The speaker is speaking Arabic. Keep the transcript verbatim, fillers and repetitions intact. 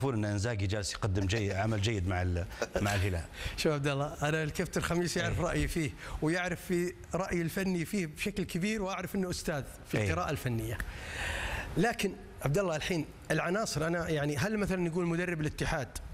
ان انزاجي جالس يقدم جيد عمل جيد مع مع الهلال. شوف عبد الله، انا الكابتن خميس يعرف رايي فيه ويعرف في رايي الفني فيه بشكل كبير، واعرف انه استاذ في القراءه الفنيه. لكن عبد الله الحين العناصر، انا يعني هل مثلا نقول مدرب الاتحاد